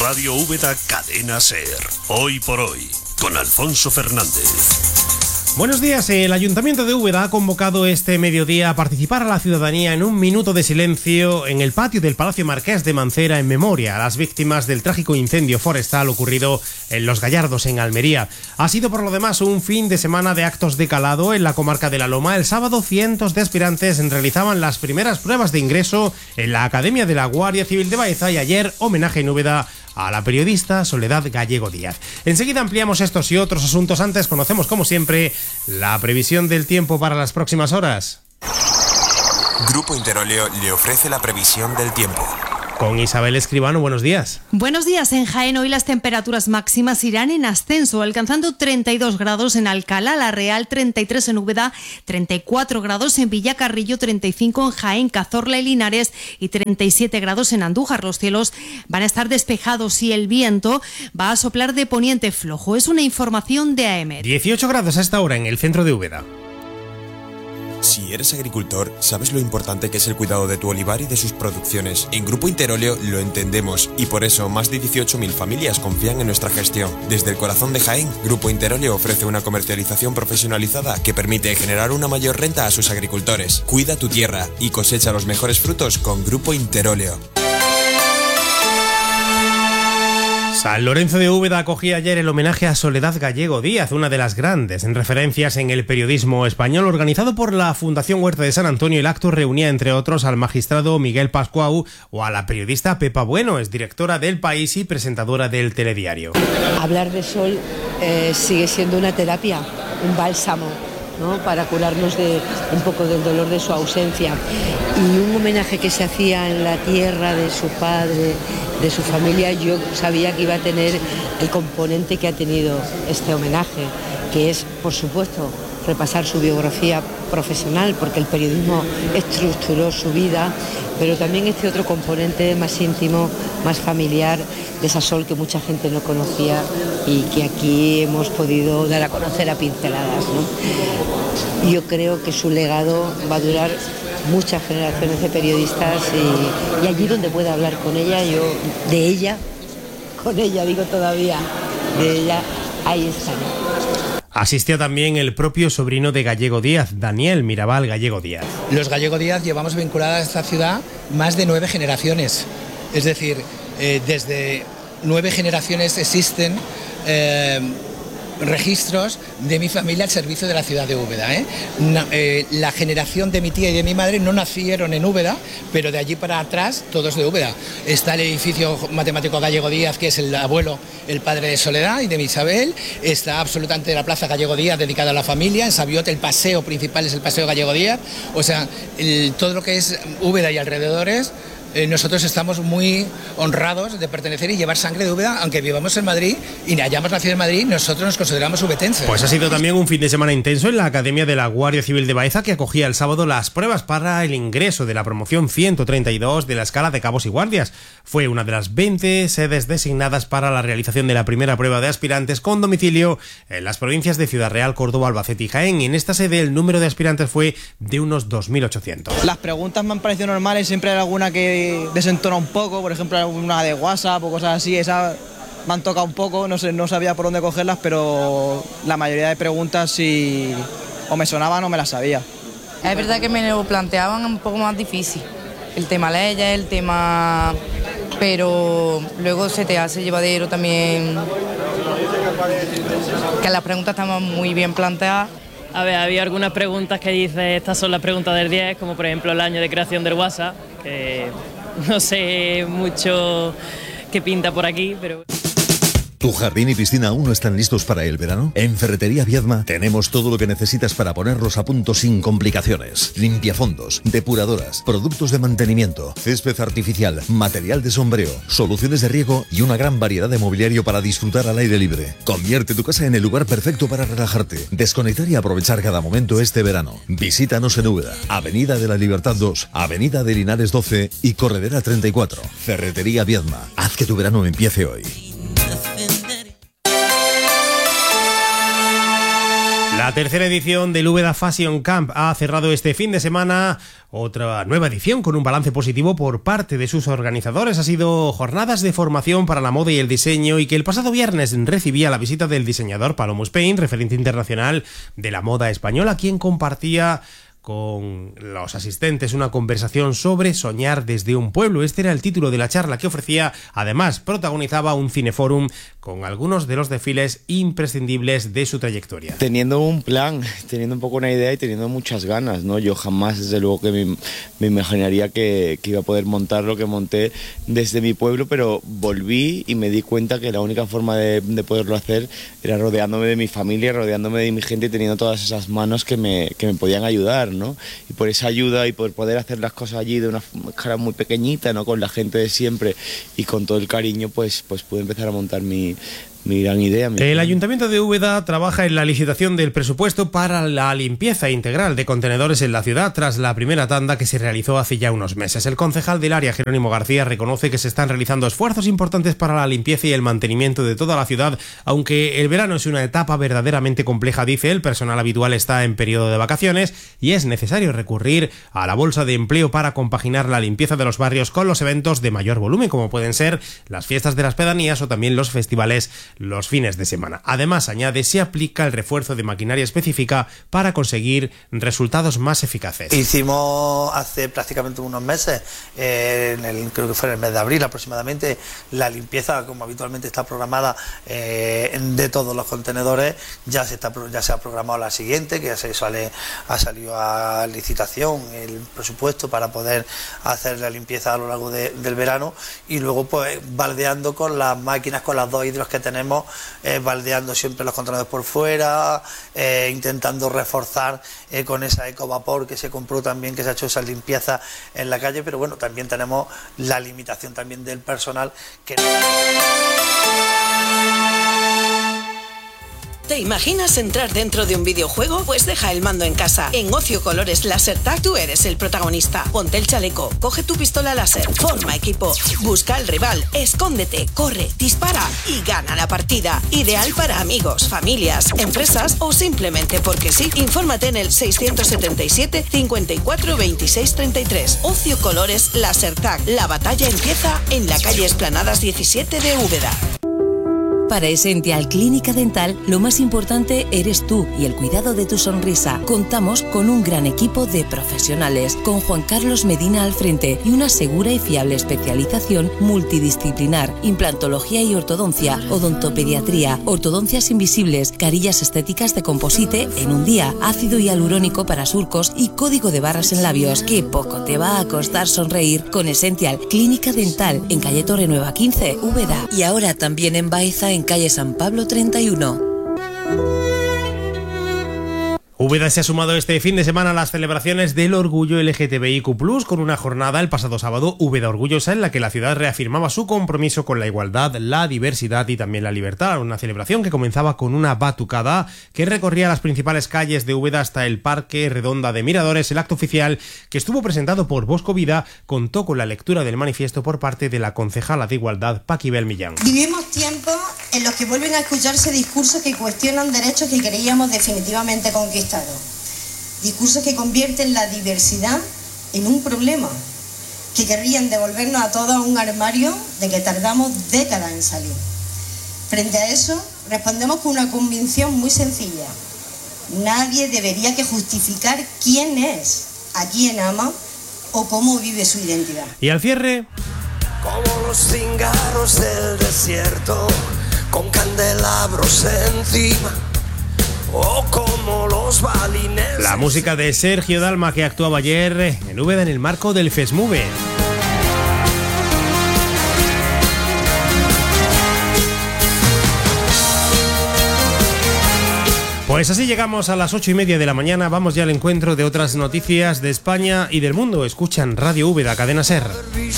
Radio Úbeda Cadena SER. Hoy por hoy, con Alfonso Fernández. Buenos días. El Ayuntamiento de Úbeda ha convocado este mediodía a participar a la ciudadanía en un minuto de silencio en el patio del Palacio Marqués de Mancera en memoria a las víctimas del trágico incendio forestal ocurrido en Los Gallardos, en Almería. Ha sido por lo demás un fin de semana de actos de calado en la comarca de La Loma. El sábado cientos de aspirantes realizaban las primeras pruebas de ingreso en la Academia de la Guardia Civil de Baeza y ayer homenaje en Úbeda a la periodista Soledad Gallego Díaz. Enseguida ampliamos estos y otros asuntos. Antes conocemos, como siempre, la previsión del tiempo para las próximas horas. Grupo Interóleo le ofrece la previsión del tiempo. Con Isabel Escribano, buenos días. Buenos días. En Jaén hoy las temperaturas máximas irán en ascenso, alcanzando 32 grados en Alcalá, La Real, 33 en Úbeda, 34 grados en Villacarrillo, 35 en Jaén, Cazorla y Linares y 37 grados en Andújar. Los cielos van a estar despejados y el viento va a soplar de poniente flojo. Es una información de AEMET. 18 grados a esta hora en el centro de Úbeda. Si eres agricultor, sabes lo importante que es el cuidado de tu olivar y de sus producciones. En Grupo Interóleo lo entendemos y por eso más de 18.000 familias confían en nuestra gestión. Desde el corazón de Jaén, Grupo Interóleo ofrece una comercialización profesionalizada que permite generar una mayor renta a sus agricultores. Cuida tu tierra y cosecha los mejores frutos con Grupo Interóleo. San Lorenzo de Úbeda acogía ayer el homenaje a Soledad Gallego Díaz, una de las grandes referencias en el periodismo español, organizado por la Fundación Huerta de San Antonio. El acto reunía, entre otros, al magistrado Miguel Pascuau o a la periodista Pepa Bueno, es directora del País y presentadora del telediario. Hablar de Sol sigue siendo una terapia, un bálsamo, ¿no?, para curarnos de un poco del dolor de su ausencia, y un homenaje que se hacía en la tierra de su padre, de su familia. Yo sabía que iba a tener el componente que ha tenido este homenaje, que es, por supuesto, repasar su biografía profesional, porque el periodismo estructuró su vida, pero también este otro componente más íntimo, más familiar, de esa Sol que mucha gente no conocía y que aquí hemos podido dar a conocer a pinceladas, ¿no? Yo creo que su legado va a durar muchas generaciones de periodistas y allí donde pueda hablar con ella, yo de ella, con ella digo todavía, de ella, ahí estaré. Asistió también el propio sobrino de Gallego Díaz, Daniel Mirabal Gallego Díaz. Los Gallego Díaz llevamos vinculada a esta ciudad más de 9 generaciones. Es decir, desde 9 generaciones existen registros de mi familia al servicio de la ciudad de Úbeda. La generación de mi tía y de mi madre no nacieron en Úbeda, pero de allí para atrás todos de Úbeda. Está el edificio matemático Gallego Díaz, que es el abuelo, el padre de Soledad y de mi Isabel. Está absolutamente la plaza Gallego Díaz dedicada a la familia. En Sabiote el paseo principal es el paseo Gallego Díaz. O sea, todo lo que es Úbeda y alrededores, nosotros estamos muy honrados de pertenecer y llevar sangre de Úbeda, aunque vivamos en Madrid y hayamos nacido en Madrid, nosotros nos consideramos ubetenses. Pues ha sido también un fin de semana intenso en la Academia de la Guardia Civil de Baeza, que acogía el sábado las pruebas para el ingreso de la promoción 132 de la escala de cabos y guardias. Fue una de las 20 sedes designadas para la realización de la primera prueba de aspirantes con domicilio en las provincias de Ciudad Real, Córdoba, Albacete y Jaén. Y en esta sede el número de aspirantes fue de unos 2.800. Las preguntas me han parecido normales, siempre hay alguna que desentona un poco, por ejemplo alguna de WhatsApp o cosas así, esa me han tocado un poco, no sabía por dónde cogerlas, pero la mayoría de preguntas sí o me sonaban o me las sabía. Es verdad que me lo planteaban un poco más difícil, el tema leyes, el tema, pero luego se te hace llevadero también, que las preguntas estaban muy bien planteadas. A ver, había algunas preguntas que dice, estas son las preguntas del 10, como por ejemplo el año de creación del WhatsApp, que no sé mucho qué pinta por aquí, pero... ¿Tu jardín y piscina aún no están listos para el verano? En Ferretería Viedma tenemos todo lo que necesitas para ponerlos a punto sin complicaciones. Limpiafondos, depuradoras, productos de mantenimiento, césped artificial, material de sombreo, soluciones de riego y una gran variedad de mobiliario para disfrutar al aire libre. Convierte tu casa en el lugar perfecto para relajarte, desconectar y aprovechar cada momento este verano. Visítanos en Úbeda, Avenida de la Libertad 2, Avenida de Linares 12 y Corredera 34. Ferretería Viedma. Haz que tu verano empiece hoy. La tercera edición del Úbeda Fashion Camp ha cerrado este fin de semana otra nueva edición con un balance positivo por parte de sus organizadores. Ha sido jornadas de formación para la moda y el diseño, y que el pasado viernes recibía la visita del diseñador Palomo Spain, referente internacional de la moda española, quien compartía con los asistentes una conversación sobre soñar desde un pueblo. Este era el título de la charla que ofrecía. Además, protagonizaba un cineforum con algunos de los desfiles imprescindibles de su trayectoria. Teniendo un plan, teniendo un poco una idea y teniendo muchas ganas, ¿no? Yo jamás, desde luego, que me imaginaría que iba a poder montar lo que monté desde mi pueblo, pero volví y me di cuenta que la única forma de poderlo hacer era rodeándome de mi familia, rodeándome de mi gente y teniendo todas esas manos que me podían ayudar, ¿no? Y por esa ayuda y por poder hacer las cosas allí de una cara muy pequeñita, ¿no? Con la gente de siempre y con todo el cariño, pues pude empezar a montar mi gran idea. El Ayuntamiento de Úbeda trabaja en la licitación del presupuesto para la limpieza integral de contenedores en la ciudad, tras la primera tanda que se realizó hace ya unos meses. El concejal del área, Jerónimo García, reconoce que se están realizando esfuerzos importantes para la limpieza y el mantenimiento de toda la ciudad, aunque el verano es una etapa verdaderamente compleja. Dice, el personal habitual está en periodo de vacaciones y es necesario recurrir a la bolsa de empleo para compaginar la limpieza de los barrios con los eventos de mayor volumen, como pueden ser las fiestas de las pedanías o también los festivales los fines de semana. Además, añade, se aplica el refuerzo de maquinaria específica para conseguir resultados más eficaces. Hicimos hace prácticamente unos meses, creo que fue en el mes de abril aproximadamente, la limpieza, como habitualmente está programada, de todos los contenedores. Ya se ha programado la siguiente, que ha salido a licitación el presupuesto para poder hacer la limpieza a lo largo del verano, y luego pues baldeando con las máquinas, con las 2 hidros que tenemos, baldeando siempre los contenedores por fuera, intentando reforzar con esa ecovapor que se compró también, que se ha hecho esa limpieza en la calle. Pero bueno, también tenemos la limitación también del personal que... ¿Te imaginas entrar dentro de un videojuego? Pues deja el mando en casa. En Ocio Colores Lasertag tú eres el protagonista. Ponte el chaleco, coge tu pistola láser, forma equipo, busca al rival, escóndete, corre, dispara y gana la partida. Ideal para amigos, familias, empresas o simplemente porque sí. Infórmate en el 677 54 26 33. Ocio Colores Lasertag. La batalla empieza en la calle Esplanadas 17 de Úbeda. Para Essential Clínica Dental, lo más importante eres tú y el cuidado de tu sonrisa. Contamos con un gran equipo de profesionales, con Juan Carlos Medina al frente y una segura y fiable especialización multidisciplinar, implantología y ortodoncia, odontopediatría, ortodoncias invisibles, carillas estéticas de composite en un día, ácido hialurónico para surcos y código de barras en labios. ¡Qué poco te va a costar sonreír con Essential Clínica Dental en calle Torre Nueva 15, Úbeda, y ahora también en Baeza, en calle San Pablo 31. Úbeda se ha sumado este fin de semana a las celebraciones del orgullo LGTBIQ+, con una jornada el pasado sábado, Úbeda Orgullosa, en la que la ciudad reafirmaba su compromiso con la igualdad, la diversidad y también la libertad. Una celebración que comenzaba con una batucada que recorría las principales calles de Úbeda hasta el Parque Redonda de Miradores. El acto oficial, que estuvo presentado por Bosco Vida, contó con la lectura del manifiesto por parte de la concejala de Igualdad, Paquibel Millán. Vivimos tiempos en los que vuelven a escucharse discursos que cuestionan derechos que creíamos definitivamente conquistados. Discursos que convierten la diversidad en un problema, que querrían devolvernos a todos a un armario de que tardamos décadas en salir. Frente a eso, respondemos con una convicción muy sencilla. Nadie debería que justificar quién es, a quién ama o cómo vive su identidad. Y al cierre... Como los cigarros del desierto, con candelabros encima, o como los balines. La música de Sergio Dalma, que actuaba ayer en Úbeda en el marco del FESMUVE. Pues así llegamos a las 8:30 de la mañana. Vamos ya al encuentro de otras noticias de España y del mundo. Escuchan Radio Úbeda, Cadena SER.